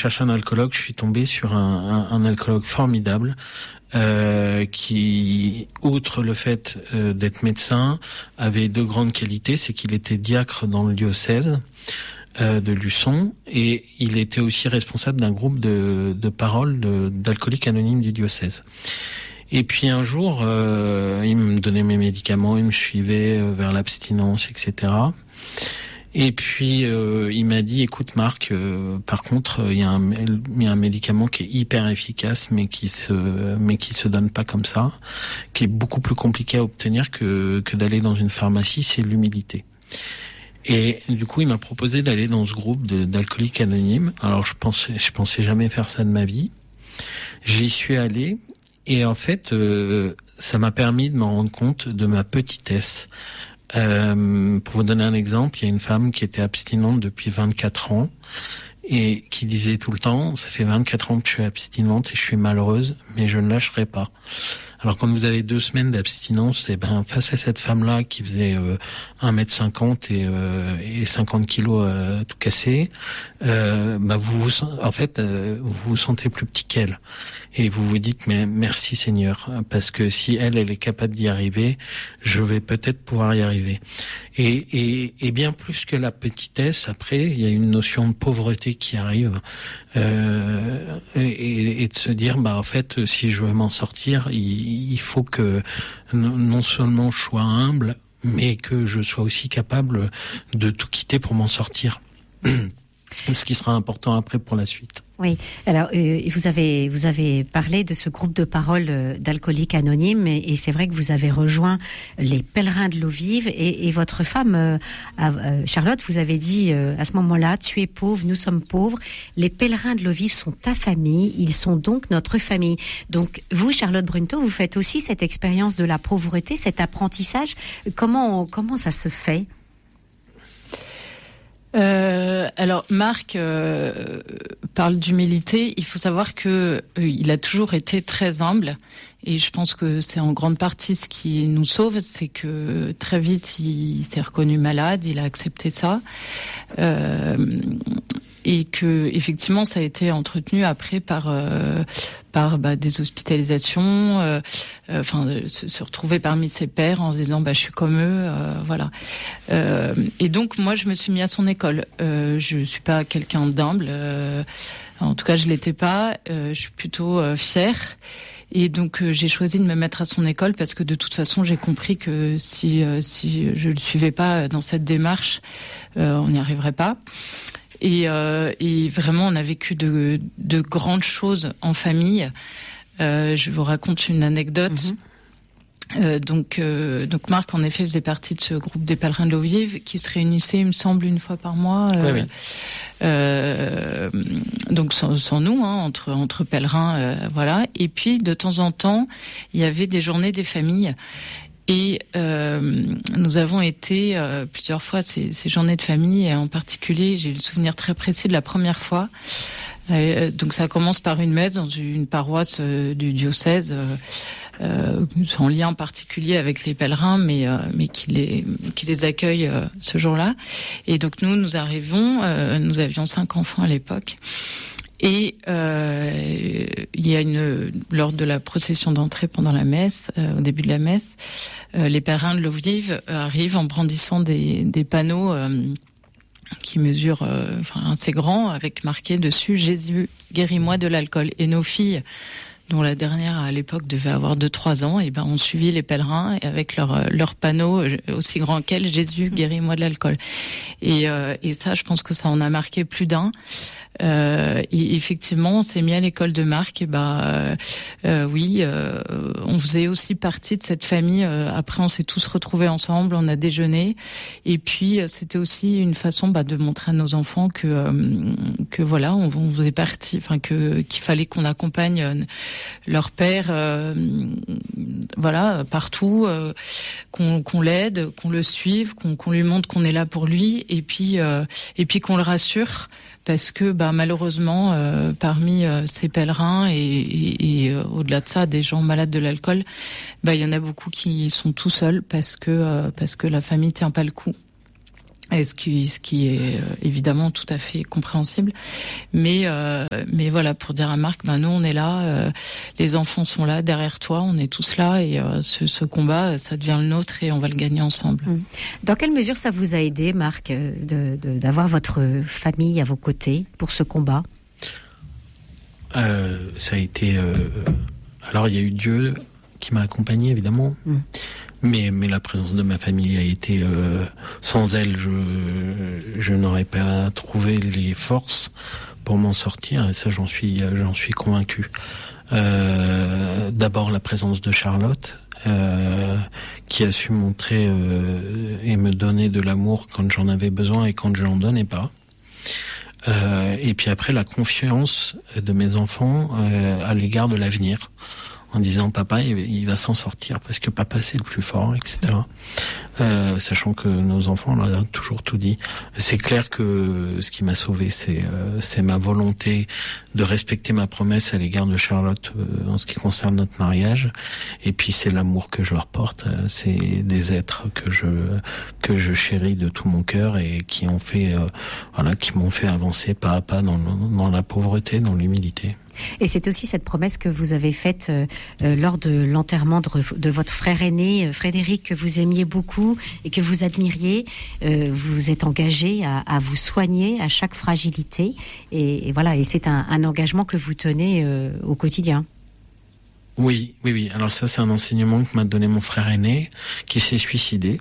cherché un alcoologue, je suis tombé sur un alcoologue formidable, qui, outre le fait d'être médecin, avait deux grandes qualités, c'est qu'il était diacre dans le diocèse de Luçon, et il était aussi responsable d'un groupe de parole d'alcooliques anonymes du diocèse. Et puis un jour, il me donnait mes médicaments, il me suivait vers l'abstinence, etc. Et puis il m'a dit, écoute Marc, par contre il y a un médicament qui est hyper efficace, mais qui se donne pas comme ça, qui est beaucoup plus compliqué à obtenir que d'aller dans une pharmacie, c'est l'humilité. Et du coup il m'a proposé d'aller dans ce groupe d'alcooliques anonymes. Alors je pensais jamais faire ça de ma vie. J'y suis allé. Et en fait, ça m'a permis de me rendre compte de ma petitesse. Pour vous donner un exemple, il y a une femme qui était abstinente depuis 24 ans et qui disait tout le temps, ça fait 24 ans que je suis abstinente et je suis malheureuse, mais je ne lâcherai pas. Alors quand vous avez 2 semaines d'abstinence, et ben face à cette femme-là qui faisait 1m50 et 50 kilos tout cassé, vous vous sentez plus petit qu'elle. Et vous vous dites, mais merci Seigneur, parce que si elle est capable d'y arriver, je vais peut-être pouvoir y arriver. Et bien plus que la petitesse, après, il y a une notion de pauvreté qui arrive, et de se dire, en fait, si je veux m'en sortir, il faut que non seulement je sois humble, mais que je sois aussi capable de tout quitter pour m'en sortir. Ce qui sera important après pour la suite. Oui, alors vous avez parlé de ce groupe de parole d'alcooliques anonymes et c'est vrai que vous avez rejoint les pèlerins de l'eau vive et votre femme, Charlotte, vous avez dit à ce moment-là, tu es pauvre, nous sommes pauvres, les pèlerins de l'eau vive sont ta famille, ils sont donc notre famille. Donc vous, Charlotte Brunto, vous faites aussi cette expérience de la pauvreté, cet apprentissage. Comment ça se fait ? Alors Marc parle d'humilité. Il faut savoir que il a toujours été très humble et je pense que c'est en grande partie ce qui nous sauve, c'est que très vite il s'est reconnu malade, il a accepté ça et que effectivement ça a été entretenu après par des hospitalisations, se retrouver parmi ses pairs en se disant je suis comme eux, voilà. Et donc moi je me suis mis à son école. Je suis pas quelqu'un d'humble, en tout cas je l'étais pas. Je suis plutôt fière. Et donc j'ai choisi de me mettre à son école parce que de toute façon j'ai compris que si je le suivais pas dans cette démarche, on n'y arriverait pas. Et vraiment, on a vécu de grandes choses en famille. Je vous raconte une anecdote. Donc Marc, en effet, faisait partie de ce groupe des pèlerins de l'eau vive qui se réunissait, il me semble, une fois par mois. Oui. Donc sans nous, entre pèlerins, voilà. Et puis, de temps en temps, il y avait des journées des familles. Et nous avons été plusieurs fois ces journées de famille, et en particulier, j'ai le souvenir très précis de la première fois. Donc ça commence par une messe dans une paroisse du diocèse, en lien particulier avec les pèlerins, mais qui les accueille ce jour-là. Et donc nous arrivons, nous avions 5 enfants à l'époque. Et il y a lors de la procession d'entrée pendant la messe, au début de la messe, les pèlerins de l'eau vive arrivent en brandissant des panneaux qui mesurent assez grands, avec marqué dessus « Jésus, guéris-moi de l'alcool ». Et nos filles, dont la dernière à l'époque devait avoir 2-3 ans, et ont suivi les pèlerins avec leur panneau aussi grand qu'elle, Jésus, guéris-moi de l'alcool. Et ça, je pense que ça en a marqué plus d'un. Et effectivement, on s'est mis à l'école de Marc. Et on faisait aussi partie de cette famille. Après, on s'est tous retrouvés ensemble, on a déjeuné. Et puis, c'était aussi une façon de montrer à nos enfants que voilà, on faisait partie. Qu'il fallait qu'on accompagne leur père, voilà, partout, qu'on l'aide, qu'on le suive, qu'on lui montre qu'on est là pour lui, et puis qu'on le rassure. Parce que malheureusement, parmi ces pèlerins et au-delà de ça, des gens malades de l'alcool, il y en a beaucoup qui sont tout seuls parce que la famille tient pas le coup. Et ce qui est évidemment tout à fait compréhensible, mais voilà, pour dire à Marc, nous on est là, les enfants sont là derrière toi, on est tous là, et ce combat, ça devient le nôtre et on va le gagner ensemble. Dans quelle mesure ça vous a aidé, Marc, d'avoir votre famille à vos côtés pour ce combat? Ça a été. Alors il y a eu Dieu qui m'a accompagné évidemment. Mais la présence de ma famille a été sans elle, je n'aurais pas trouvé les forces pour m'en sortir, et ça j'en suis convaincu. D'abord la présence de Charlotte, qui a su montrer et me donner de l'amour quand j'en avais besoin et quand je n'en donnais pas. Et puis après la confiance de mes enfants à l'égard de l'avenir, en disant papa il va s'en sortir parce que papa c'est le plus fort, etc. Sachant que nos enfants leur ont toujours tout dit. C'est clair que ce qui m'a sauvé, c'est ma volonté de respecter ma promesse à l'égard de Charlotte en ce qui concerne notre mariage. Et puis c'est l'amour que je leur porte. C'est des êtres que je chéris de tout mon cœur et qui ont fait qui m'ont fait avancer pas à pas dans la pauvreté, dans l'humilité. Et c'est aussi cette promesse que vous avez faite lors de l'enterrement de votre frère aîné, Frédéric, que vous aimiez beaucoup et que vous admiriez. Vous vous êtes engagé à vous soigner à chaque fragilité. Et voilà, et c'est un engagement que vous tenez au quotidien. Oui. Alors ça, c'est un enseignement que m'a donné mon frère aîné, qui s'est suicidé.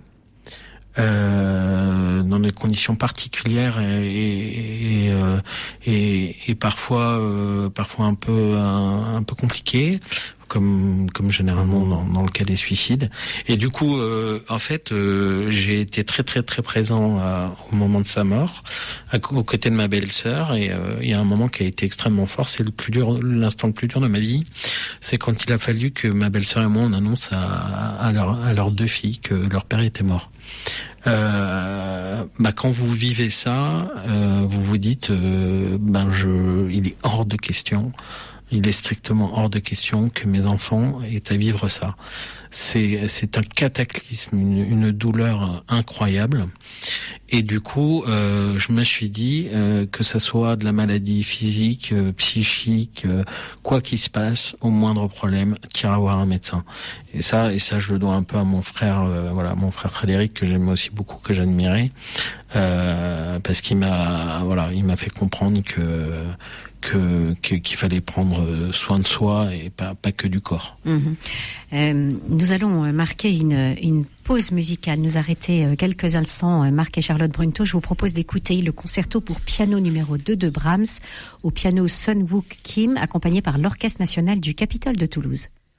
Dans des conditions particulières et parfois un peu compliquées, comme généralement dans le cas des suicides. Et du coup, j'ai été très très très présent au moment de sa mort, aux côtés de ma belle-sœur. Et il y a un moment qui a été extrêmement fort. C'est l'instant le plus dur de ma vie. C'est quand il a fallu que ma belle-sœur et moi on annonce à leurs deux filles que leur père était mort. Quand vous vivez ça, vous vous dites, il est hors de question. Il est strictement hors de question que mes enfants aient à vivre ça. C'est un cataclysme, une douleur incroyable. Et du coup, je me suis dit que ça soit de la maladie physique, psychique, quoi qu'il se passe, au moindre problème, tire voir un médecin. Et ça, je le dois un peu à mon frère, mon frère Frédéric, que j'aimais aussi beaucoup, que j'admirais, parce qu'il m'a fait comprendre qu'il fallait prendre soin de soi et pas que du corps. Nous allons marquer une pause musicale, nous arrêter quelques instants. Marc et Charlotte Brunto, je vous propose d'écouter le concerto pour piano numéro 2 de Brahms, au piano Sun Wook Kim, accompagné par l'Orchestre national du Capitole de Toulouse.